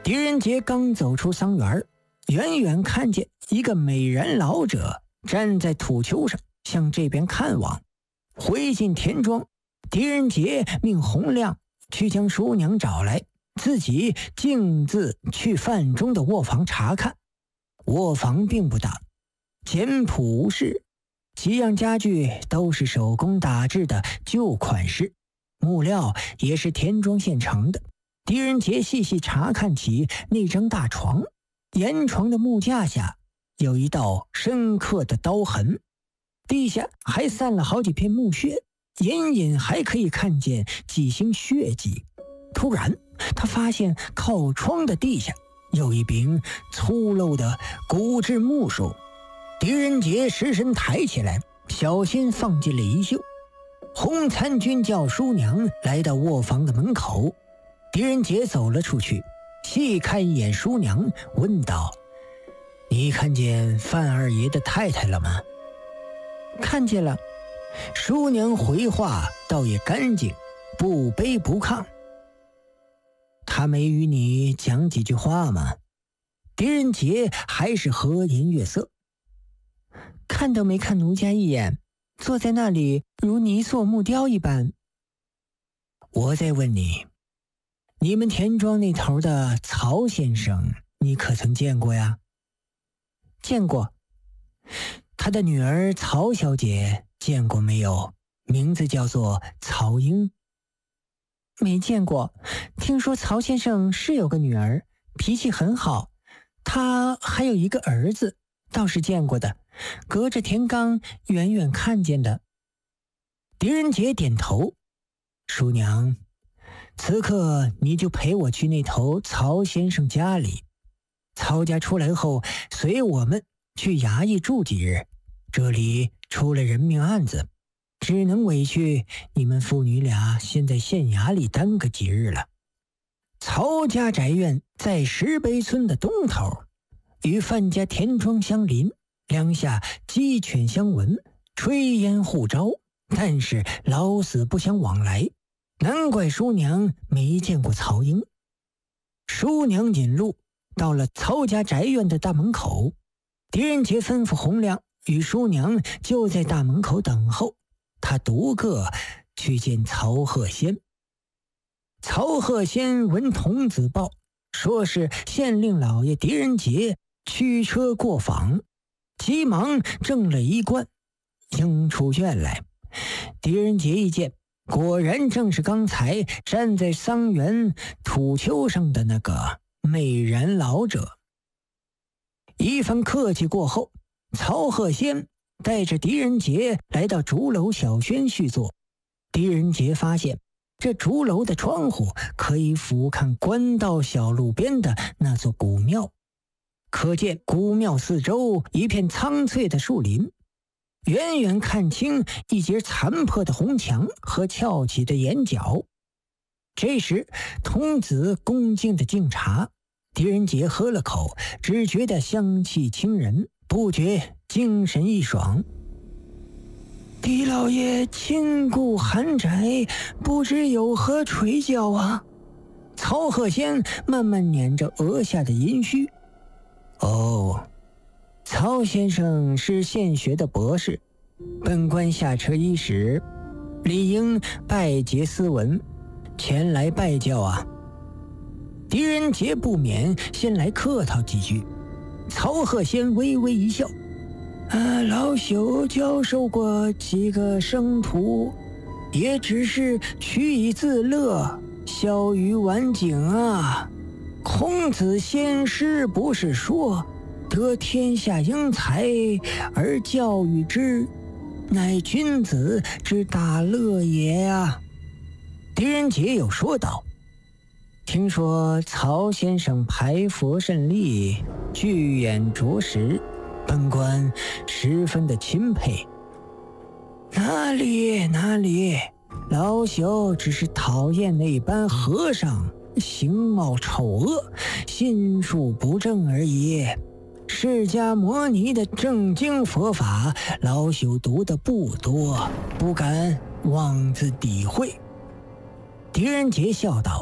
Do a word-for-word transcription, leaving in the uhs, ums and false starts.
狄仁杰刚走出桑园，远远看见一个美人老者站在土丘上向这边看望。回进田庄，狄仁杰命洪亮去将叔娘找来，自己径自去范中的卧房查看。卧房并不大，简朴无事，几样家具都是手工打制的旧款式，木料也是田庄现成的。狄仁杰细细查看起那张大床，沿床的木架下有一道深刻的刀痕，地下还散了好几片木屑，隐隐还可以看见几星血迹。突然他发现靠窗的地下有一柄粗陋的骨质木梳，狄仁杰失身抬起来，小心放进了衣袖。洪参军叫叔娘来到卧房的门口，狄仁杰走了出去，细看一眼叔娘，问道：你看见范二爷的太太了吗？看见了。叔娘回话倒也干净，不卑不亢。他没与你讲几句话吗？狄仁杰还是和颜悦色。看都没看奴家一眼，坐在那里如泥塑木雕一般。我再问你，你们田庄那头的曹先生你可曾见过呀？见过。他的女儿曹小姐见过没有？名字叫做曹英。没见过，听说曹先生是有个女儿，脾气很好，他还有一个儿子，倒是见过的，隔着田缸远远看见的。狄仁杰点头。叔娘，此刻你就陪我去那头曹先生家里，曹家出来后随我们去衙役住几日，这里出了人命案子，只能委屈你们父女俩先在县衙里待个几日了。曹家宅院在石碑村的东头，与范家田庄相邻，两下鸡犬相闻，炊烟互招，但是老死不相往来，难怪叔娘没见过曹英。叔娘引路到了曹家宅院的大门口，狄仁杰吩咐洪亮与叔娘就在大门口等候，他独个去见曹鹤仙。曹鹤仙闻童子报，说是县令老爷狄仁杰驱车过访，急忙正了衣冠，迎出院来。狄仁杰一见，果然正是刚才站在桑园土丘上的那个美人老者。一番客气过后，曹鹤仙带着狄仁杰来到竹楼小轩叙坐。狄仁杰发现这竹楼的窗户可以俯瞰官道小路边的那座古庙，可见古庙四周一片苍翠的树林，远远看清一截残破的红墙和翘起的檐角。这时童子恭敬的敬茶，狄仁杰喝了口，只觉得香气清人，不觉精神一爽。狄老爷亲顾寒宅，不知有何垂教啊？曹鹤仙慢慢捻着额下的银须。哦，曹先生是县学的博士，本官下车伊始，理应拜结斯文，前来拜教啊。狄仁杰不免先来客套几句。曹鹤仙微微一笑，啊，老朽教授过几个生徒，也只是取以自乐，消于晚景啊。孔子先师不是说，得天下英才而教育之，乃君子之大乐也啊。狄仁杰又说道，听说曹先生排佛甚利，巨眼着实，本官十分的钦佩。哪里哪里，老朽只是讨厌那般和尚形貌丑恶，心术不正而已。释迦摩尼的正经佛法，老朽读的不多，不敢妄自诋毁。狄仁杰笑道，